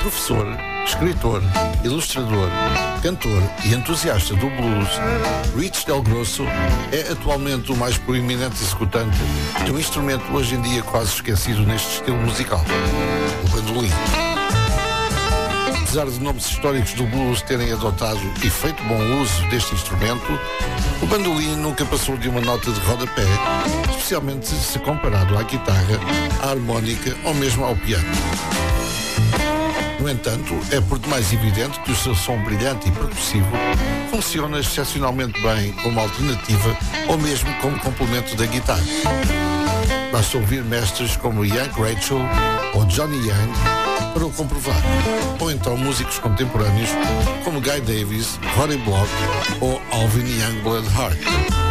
Professor, escritor, ilustrador, cantor e entusiasta do blues, Rich Del Grosso é atualmente o mais proeminente executante de um instrumento hoje em dia quase esquecido neste estilo musical, o bandolim. Apesar de nomes históricos do blues terem adotado e feito bom uso deste instrumento, o bandolim nunca passou de uma nota de rodapé, especialmente se comparado à guitarra, à harmónica ou mesmo ao piano. No entanto, é por demais evidente que o seu som brilhante e percussivo funciona excepcionalmente bem como alternativa ou mesmo como complemento da guitarra. Basta ouvir mestres como Yank Rachel ou Johnny Young para o comprovar, ou então músicos contemporâneos como Guy Davis, Roddy Block ou Alvin Youngblood Hart.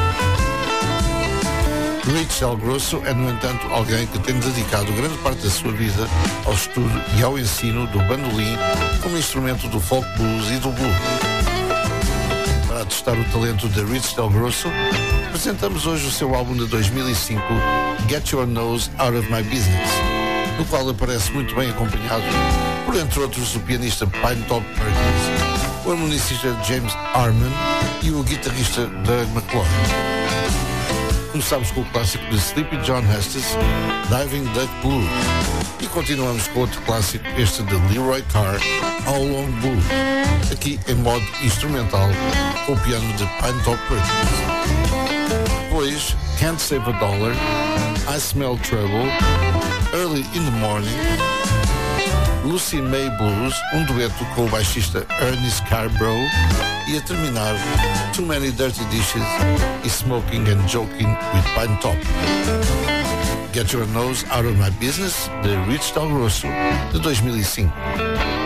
Rich Del Grosso é, no entanto, alguém que tem dedicado grande parte da sua vida ao estudo e ao ensino do bandolim como instrumento do folk blues e do blues. Para atestar o talento de Rich Del Grosso, apresentamos hoje o seu álbum de 2005, Get Your Nose Out of My Business, no qual aparece muito bem acompanhado por, entre outros, o pianista Pinetop Perkins, o harmonicista James Arman e o guitarrista Doug McClure. Começamos com o clássico de Sleepy John Heston, Diving Duck Blues, e continuamos com outro clássico, este de Leroy Carr, How Long Blues, aqui em modo instrumental com o piano de Pinetop Perkins. Depois, Can't Save a Dollar, I Smell Trouble, Early in the Morning, Lucy May Blues, um dueto com o baixista Ernie Scarborough, e a terminar Too Many Dirty Dishes e Smoking and Joking with Pinetop. Get Your Nose Out of My Business, de Rich Del Grosso, de 2005.